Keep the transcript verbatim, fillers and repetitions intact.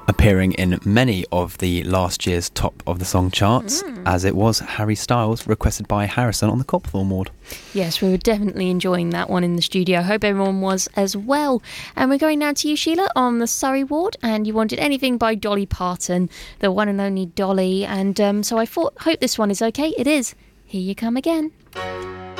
appearing in many of the last year's Top of the Song charts, mm. as it was Harry Styles, requested by Harrison on the Copthorne Ward. Yes, we were definitely enjoying that one in the studio. I hope everyone was as well. And we're going now to you, Sheila, on the Surrey Ward, and you wanted Anything by Dolly Parton, the one and only Dolly. And um, so I thought, hope this one is okay. It is. Here You Come Again.